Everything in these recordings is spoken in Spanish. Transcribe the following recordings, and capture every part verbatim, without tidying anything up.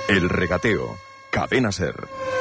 El Regateo, Cadena Ser.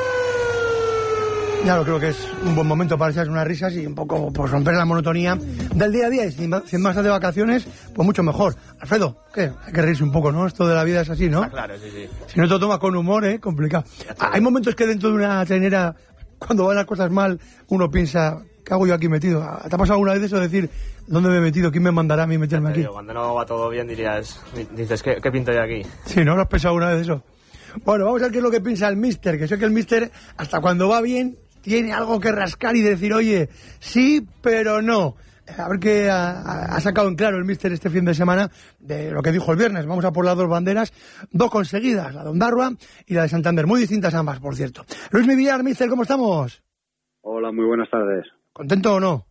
Claro, creo que es un buen momento para echarse unas risas y un poco pues, romper la monotonía del día a día. Y si más de vacaciones, pues mucho mejor. Alfredo, ¿qué? Hay que reírse un poco, ¿no? Esto de la vida es así, ¿no? Está claro, sí, sí. Si no te lo tomas con humor, ¿eh? Complicado. Hay momentos que dentro de una trainera, cuando van las cosas mal, uno piensa, ¿qué hago yo aquí metido? ¿Te ha pasado alguna vez eso de decir, ¿dónde me he metido? ¿Quién me mandará a mí meterme aquí? Cuando no va todo bien dirías, dices, ¿qué, qué pinto yo aquí? Sí, ¿no? ¿Lo has pensado alguna vez eso? Bueno, vamos a ver qué es lo que piensa el míster, que sé que el míster, hasta cuando va bien, tiene algo que rascar y decir, oye, sí, pero no. A ver qué ha, ha sacado en claro el míster este fin de semana de lo que dijo el viernes. Vamos a por las dos banderas, dos conseguidas, la de Ondarroa y la de Santander. Muy distintas ambas, por cierto. Luis Villar, míster, ¿cómo estamos? Hola, muy buenas tardes. ¿Contento o no?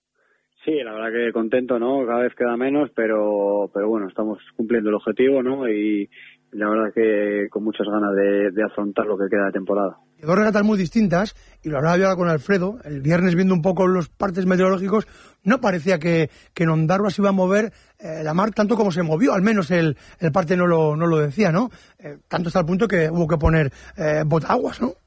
Sí, la verdad que contento, ¿no? Cada vez queda menos, pero pero bueno, estamos cumpliendo el objetivo, ¿no? Y la verdad que con muchas ganas de, de afrontar lo que queda de temporada. Dos regatas muy distintas, y lo hablaba yo ahora con Alfredo, el viernes viendo un poco los partes meteorológicos, no parecía que, que en Ondarroa se iba a mover eh, la mar tanto como se movió, al menos el, el parte no lo, no lo decía, ¿no? Eh, tanto hasta el punto que hubo que poner eh, botaguas, ¿no?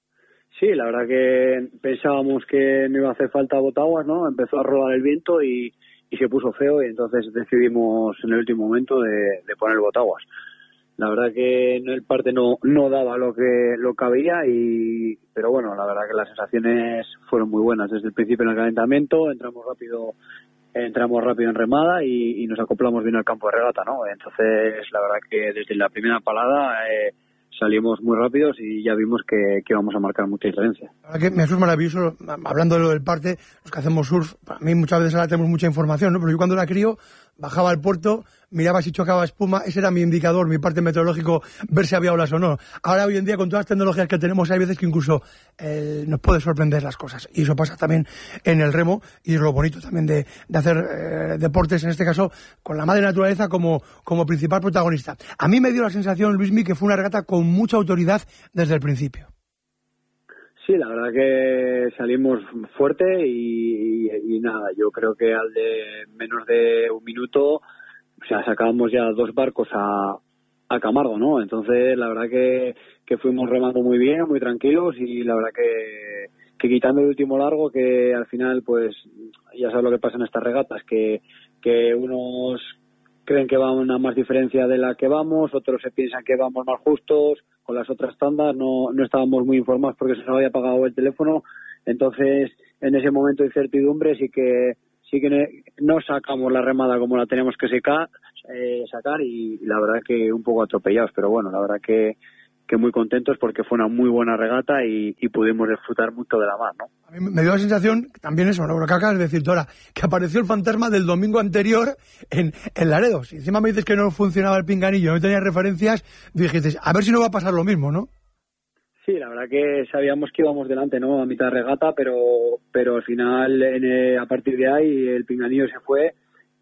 Sí, la verdad que pensábamos que no iba a hacer falta botaguas, ¿no? Empezó a rolar el viento y, y se puso feo, y entonces decidimos en el último momento de, de poner botaguas. La verdad que el parte no no daba lo que lo que había, y pero bueno, la verdad que las sensaciones fueron muy buenas desde el principio en el calentamiento. Entramos rápido entramos rápido en remada y, y nos acoplamos bien al campo de regata, ¿no? Entonces la verdad que desde la primera palada eh, salimos muy rápidos y ya vimos que, que íbamos a marcar mucha diferencia. La verdad que me es maravilloso, hablando de lo del parte, los que hacemos surf, para mí muchas veces ahora tenemos mucha información, ¿no? Pero yo cuando era crío bajaba al puerto, miraba si chocaba espuma, ese era mi indicador, mi parte meteorológico, ver si había olas o no. Ahora hoy en día con todas las tecnologías que tenemos hay veces que incluso eh, nos puede sorprender las cosas, y eso pasa también en el remo, y es lo bonito también de, de hacer eh, deportes, en este caso con la madre naturaleza como, como principal protagonista. A mí me dio la sensación, Luismi, que fue una regata con mucha autoridad desde el principio. Sí, la verdad que salimos fuerte y, y, y nada, yo creo que al de menos de un minuto, o sea, sacábamos ya dos barcos a, a Camargo, ¿no? Entonces, la verdad que, que fuimos remando muy bien, muy tranquilos, y la verdad que, que quitando el último largo, que al final, pues, ya sabes lo que pasa en estas regatas, que, que unos creen que van a más diferencia de la que vamos, otros se piensan que vamos más justos. Con las otras tandas no, no estábamos muy informados porque se nos había apagado el teléfono, entonces en ese momento de incertidumbre sí que sí que no sacamos la remada como la teníamos que sacar, eh, sacar y, y la verdad que un poco atropellados, pero bueno, la verdad que que muy contentos porque fue una muy buena regata y, y pudimos disfrutar mucho de la mar, ¿no? A mí me dio la sensación, también eso, lo que acabas de decir tú ahora, que apareció el fantasma del domingo anterior en, en Laredo. Si encima me dices que no funcionaba el pinganillo, no tenía referencias, dijiste, a ver si no va a pasar lo mismo, ¿no? Sí, la verdad que sabíamos que íbamos delante, ¿no? A mitad de regata, pero pero al final, en, a partir de ahí, el pinganillo se fue.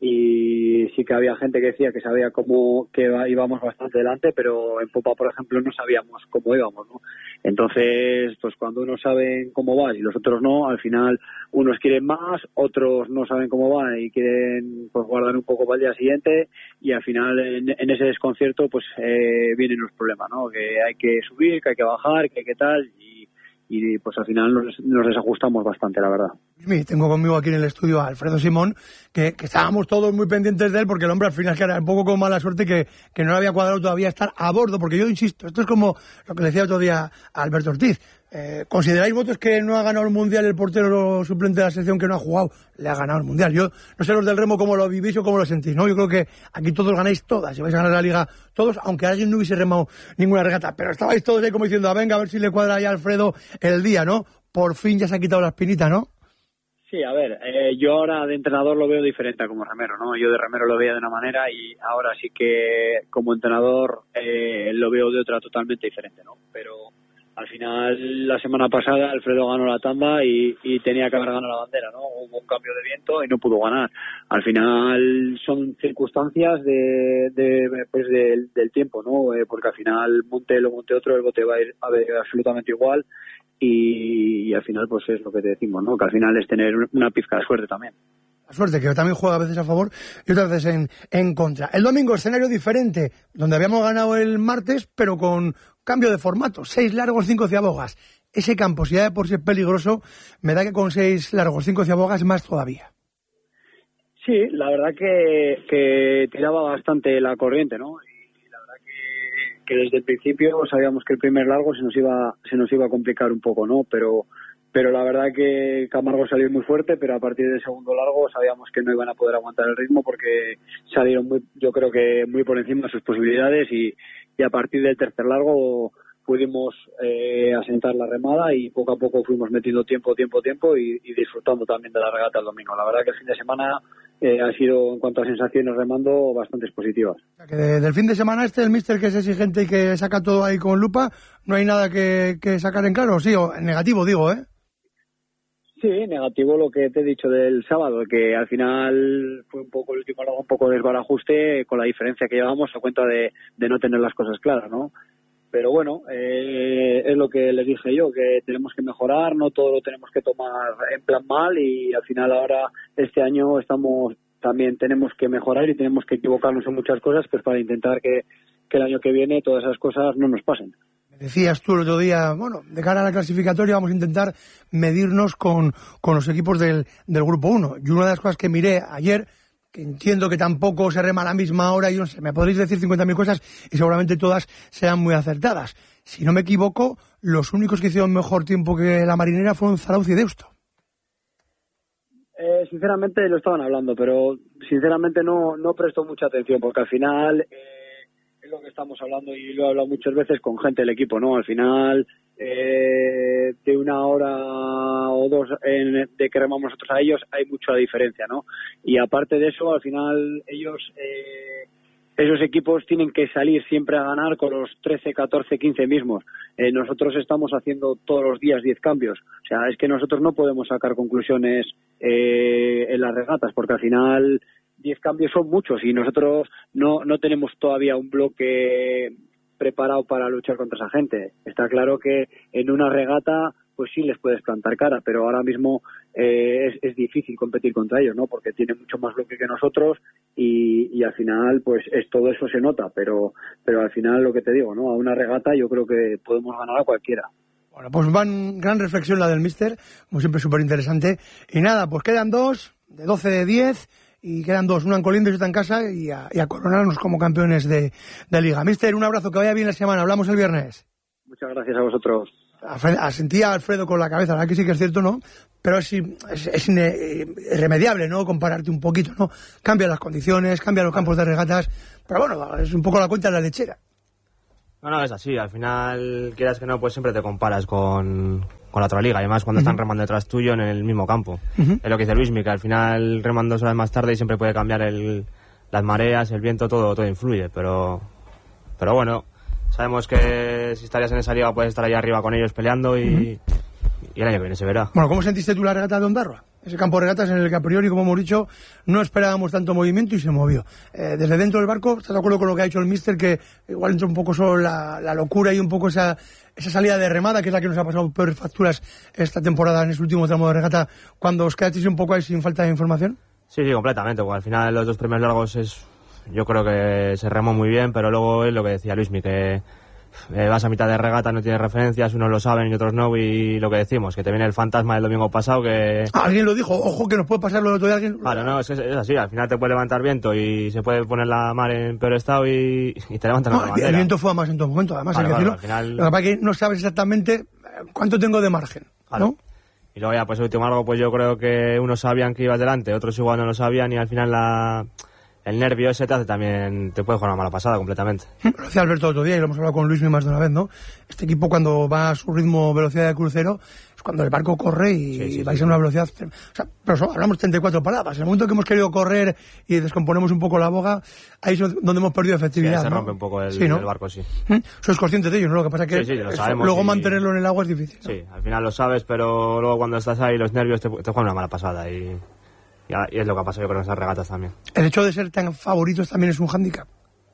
Y sí que había gente que decía que sabía cómo que íbamos bastante delante, pero en popa, por ejemplo, no sabíamos cómo íbamos, ¿no? Entonces, pues cuando unos saben cómo va y los otros no, al final unos quieren más, otros no saben cómo va y quieren pues guardar un poco para el día siguiente, y al final en, en ese desconcierto pues eh, vienen los problemas, ¿no? Que hay que subir, que hay que bajar, que hay que tal, y y pues al final nos, nos desajustamos bastante, la verdad. Tengo conmigo aquí en el estudio a Alfredo Simón, que, que estábamos todos muy pendientes de él, porque el hombre al final que era un poco con mala suerte que, que no le había cuadrado todavía estar a bordo, porque yo insisto, esto es como lo que le decía otro día a Alberto Ortiz. Eh, ¿Consideráis vosotros que no ha ganado el Mundial el portero suplente de la selección que no ha jugado? Le ha ganado el Mundial. Yo no sé los del remo cómo lo vivís o cómo lo sentís, ¿no? Yo creo que aquí todos ganáis todas, si vais a ganar la Liga todos, aunque alguien no hubiese remado ninguna regata, pero estabais todos ahí como diciendo, a venga, a ver si le cuadra ya a Alfredo el día, ¿no? Por fin ya se ha quitado la espinita, ¿no? Sí, a ver, eh, yo ahora de entrenador lo veo diferente a como remero, ¿no? Yo de remero lo veía de una manera y ahora sí que como entrenador eh, lo veo de otra totalmente diferente, ¿no? Pero al final, la semana pasada, Alfredo ganó la tanda y, y tenía que haber ganado la bandera, ¿no? Hubo un cambio de viento y no pudo ganar. Al final son circunstancias de, de pues del, del tiempo, ¿no? Eh, porque al final monte lo monte otro, el bote va a ir a ver absolutamente igual y, y al final pues es lo que te decimos, ¿no? Que al final es tener una pizca de suerte también. suerte, que también juega a veces a favor y otras veces en, en contra. El domingo, escenario diferente, donde habíamos ganado el martes, pero con cambio de formato. Seis largos, cinco ciabogas. Ese campo, si ya de por sí es peligroso, me da que con seis largos, cinco ciabogas, más todavía. Sí, la verdad que, que tiraba bastante la corriente, ¿no? Y la verdad que, que desde el principio sabíamos que el primer largo se nos iba se nos iba a complicar un poco, ¿no? Pero pero la verdad que Camargo salió muy fuerte, pero a partir del segundo largo sabíamos que no iban a poder aguantar el ritmo porque salieron muy, yo creo que muy por encima de sus posibilidades y, y a partir del tercer largo pudimos eh, asentar la remada y poco a poco fuimos metiendo tiempo, tiempo, tiempo y, y disfrutando también de la regata el domingo. La verdad que el fin de semana eh, ha sido, en cuanto a sensaciones remando, bastante positivas. Que de, del fin de semana este, el míster que es exigente y que saca todo ahí con lupa, no hay nada que, que sacar en claro, sí, o en negativo digo, ¿eh? Sí, negativo lo que te he dicho del sábado, que al final fue un poco el último largo, un poco desbarajuste con la diferencia que llevamos a cuenta de, de no tener las cosas claras, ¿no? Pero bueno, eh, es lo que les dije yo, que tenemos que mejorar, no todo lo tenemos que tomar en plan mal y al final ahora este año estamos también tenemos que mejorar y tenemos que equivocarnos en muchas cosas pues para intentar que, que el año que viene todas esas cosas no nos pasen. Decías tú el otro día, bueno, de cara a la clasificatoria vamos a intentar medirnos con, con los equipos del, del Grupo uno. Y una de las cosas que miré ayer, que entiendo que tampoco se rema a la misma hora, y no sé, me podréis decir cincuenta mil cosas y seguramente todas sean muy acertadas. Si no me equivoco, los únicos que hicieron mejor tiempo que la Marinera fueron Zarauz y Deusto. Eh, sinceramente lo estaban hablando, pero sinceramente no, no presto mucha atención porque al final... Eh, es lo que estamos hablando y lo he hablado muchas veces con gente del equipo, ¿no? Al final, eh, de una hora o dos en, de que remamos nosotros a ellos, hay mucha diferencia, ¿no? Y aparte de eso, al final, ellos, eh, esos equipos tienen que salir siempre a ganar con los trece, catorce, quince mismos. Eh, nosotros estamos haciendo todos los días diez cambios. O sea, es que nosotros no podemos sacar conclusiones eh, en las regatas, porque al final... diez cambios son muchos y nosotros no, no tenemos todavía un bloque preparado para luchar contra esa gente. Está claro que en una regata pues sí les puedes plantar cara, pero ahora mismo eh, es, es difícil competir contra ellos, ¿no? Porque tienen mucho más bloque que nosotros y, y al final pues es todo eso se nota, pero pero al final lo que te digo, ¿no? A una regata yo creo que podemos ganar a cualquiera. Bueno, pues van gran reflexión la del míster, como siempre súper interesante. Y nada, pues quedan dos, de doce de diez... y quedan dos, una en Colindres y otra en casa y a, y a coronarnos como campeones de, de Liga. Míster, un abrazo, que vaya bien la semana, hablamos el viernes. Muchas gracias a vosotros. Sentía a Alfredo con la cabeza, la verdad que sí que es cierto, ¿no? Pero es, es, es irremediable, ¿no? Compararte un poquito, ¿no? Cambia las condiciones, cambia los campos de regatas, pero bueno, es un poco la cuenta de la lechera. No, no, es así, al final, quieras que no, pues siempre te comparas con... con la otra liga, y además cuando uh-huh. están remando detrás tuyo en el mismo campo. Uh-huh. Es lo que dice Luismi, que al final remando dos horas más tarde y siempre puede cambiar el, las mareas, el viento, todo todo influye, pero pero bueno, sabemos que si estarías en esa liga puedes estar ahí arriba con ellos peleando y, uh-huh. y el año que viene se verá. Bueno, ¿cómo sentiste tú la regata de Ondarroa? Ese campo de regatas en el que a priori, como hemos dicho, no esperábamos tanto movimiento y se movió. Eh, desde dentro del barco, ¿estás de acuerdo con lo que ha hecho el míster? Que igual entró un poco solo la, la locura y un poco esa, esa salida de remada, que es la que nos ha pasado peores facturas esta temporada en ese último tramo de regata, cuando os quedasteis un poco ahí sin falta de información? Sí, sí, completamente. Porque al final los dos primeros largos es, yo creo que se remó muy bien, pero luego es lo que decía Luismi, que Eh, vas a mitad de regata, no tienes referencias, unos lo saben y otros no, y lo que decimos, que te viene el fantasma del domingo pasado que... Alguien lo dijo, ojo que nos puede pasar lo del otro día. ¿Alguien? Claro, no, es, es así, al final te puede levantar viento y se puede poner la mar en peor estado y, y te levantan no, la bandera. El viento fue a más en todo momento, además, claro, hay que claro, decirlo. al final... Lo que pasa es que no sabes exactamente cuánto tengo de margen, claro. ¿no? Y luego ya, pues el último algo, pues yo creo que unos sabían que ibas delante, otros igual no lo sabían y al final la... el nervio ese te hace también, te puede jugar una mala pasada completamente. Lo decía Alberto el otro día y lo hemos hablado con Luis más de una vez, ¿no? Este equipo cuando va a su ritmo, velocidad de crucero, es cuando el barco corre y sí, sí, vais sí, a una velocidad... O sea, pero so, hablamos treinta y cuatro palabras. En el momento que hemos querido correr y descomponemos un poco la boga, ahí es donde hemos perdido efectividad, sí, se ¿no? rompe un poco el, sí, ¿no? el barco, sí. ¿Mm? Sois conscientes de ello, ¿no? Lo que pasa es que sí, sí, lo eso, sabemos luego y... mantenerlo en el agua es difícil, ¿no? Sí, al final lo sabes, pero luego cuando estás ahí los nervios te, te juegan una mala pasada y... y es lo que ha pasado yo creo en esas regatas también. El hecho de ser tan favoritos también es un hándicap.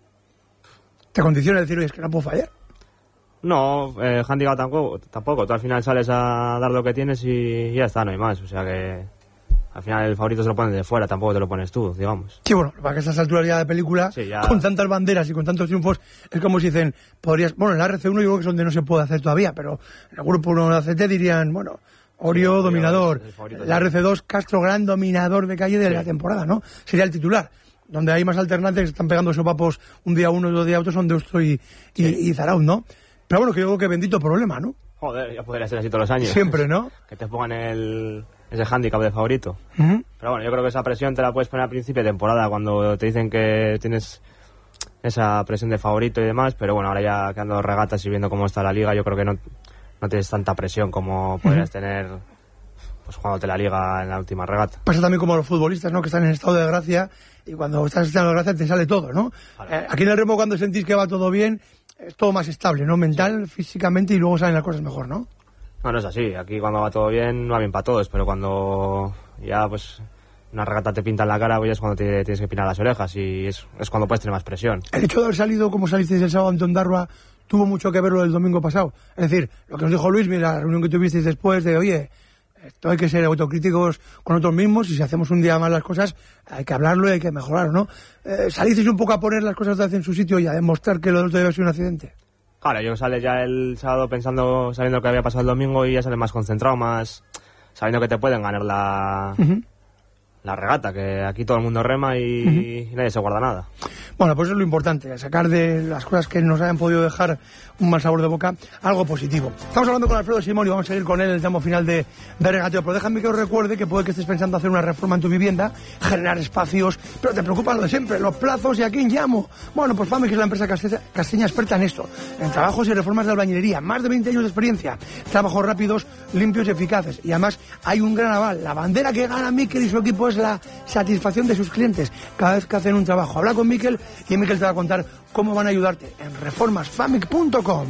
Te condiciona decir, oye, es que no puedo fallar. No, eh, handicap tampoco, tampoco. Tú al final sales a dar lo que tienes y ya está, no hay más. O sea que Al final el favorito se lo ponen de fuera, tampoco te lo pones tú, digamos. Sí, bueno, para que a estas alturas ya de película, sí, ya... con tantas banderas y con tantos triunfos, es como si dicen, podrías... Bueno, en la R C uno yo creo que es donde no se puede hacer todavía, pero en el grupo uno de la C T dirían, bueno, Orio, sí, dominador, la R C dos, Castro, gran dominador de calle de sí. la temporada, ¿no? Sería el titular. Donde hay más alternantes que están pegando sopapos un día uno y dos días otros son Deusto y, y, sí. y Zarauz, ¿no? Pero bueno, que yo creo que bendito problema, ¿no? Joder, ya podría ser así todos los años. Siempre, ¿no? Que te pongan el... ese hándicap de favorito. Uh-huh. Pero bueno, yo creo que esa presión te la puedes poner al principio de temporada, cuando te dicen que tienes esa presión de favorito y demás, pero bueno, ahora ya quedando regatas y viendo cómo está la liga, yo creo que no, no tienes tanta presión como podrías uh-huh. tener pues jugándote la liga en la última regata. Pasa también como a los futbolistas, ¿no? Que están en estado de gracia y cuando estás en estado de gracia te sale todo, ¿no? Vale. Eh, aquí en el remo cuando sentís que va todo bien, es todo más estable, ¿no? Mental, sí. físicamente, y luego salen las cosas mejor, ¿no? No, no es así. Aquí cuando va todo bien, va bien para todos, pero cuando ya pues una regata te pinta en la cara, pues ya es cuando te tienes que pinar las orejas y es, es cuando puedes tener más presión. El hecho de haber salido como salisteis el sábado ante Ondarroa tuvo mucho que ver lo del domingo pasado. Es decir, lo que nos dijo Luis, mira, la reunión que tuvisteis después de, oye, esto hay que ser autocríticos con nosotros mismos y si hacemos un día más las cosas hay que hablarlo y hay que mejorarlo, ¿no? Eh, salisteis un poco a poner las cosas en su sitio y a demostrar que lo otro debe ser un accidente. Claro, yo sales ya el sábado pensando, sabiendo lo que había pasado el domingo y ya sales más concentrado, más sabiendo que te pueden ganar la, uh-huh. la regata, que aquí todo el mundo rema y, uh-huh. y nadie se guarda nada. Bueno, pues eso es lo importante, sacar de las cosas que nos hayan podido dejar un mal sabor de boca, algo positivo. Estamos hablando con Alfredo Simón y vamos a seguir con él en el tramo final de, de regateo, pero déjame que os recuerde que puede que estés pensando hacer una reforma en tu vivienda, generar espacios, pero te preocupa lo de siempre, los plazos y a quién llamo. Bueno, pues Famic es la empresa casteña, casteña experta en esto, en trabajos y reformas de albañilería, más de veinte años de experiencia, trabajos rápidos, limpios y eficaces, y además hay un gran aval, la bandera que gana Miquel y su equipo es la satisfacción de sus clientes cada vez que hacen un trabajo. Habla con Miquel y Miquel te va a contar cómo van a ayudarte en reformas famic punto com.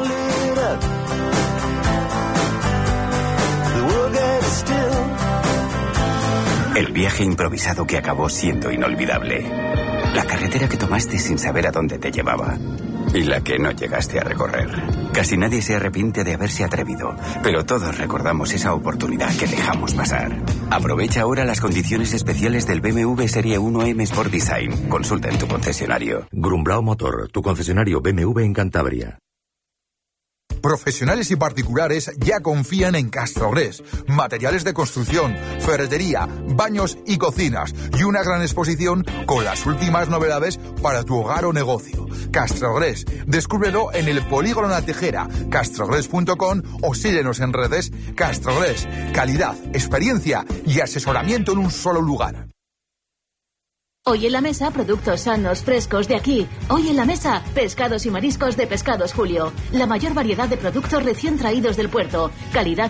El viaje improvisado que acabó siendo inolvidable. La carretera que tomaste sin saber a dónde te llevaba. Y la que no llegaste a recorrer. Casi nadie se arrepiente de haberse atrevido, pero todos recordamos esa oportunidad que dejamos pasar. Aprovecha ahora las condiciones especiales del B M W Serie uno M Sport Design. Consulta en tu concesionario. Grumbrao Motor, tu concesionario B M W en Cantabria. Profesionales y particulares ya confían en Castrogres. Materiales de construcción, ferretería, baños y cocinas. Y una gran exposición con las últimas novedades para tu hogar o negocio. Castrogres. Descúbrelo en el Polígono La Tejera, castrogres punto com o síguenos en redes. Castrogres. Calidad, experiencia y asesoramiento en un solo lugar. Hoy en la mesa, productos sanos, frescos de aquí. Hoy en la mesa, pescados y mariscos de Pescados Julio. La mayor variedad de productos recién traídos del puerto. Calidad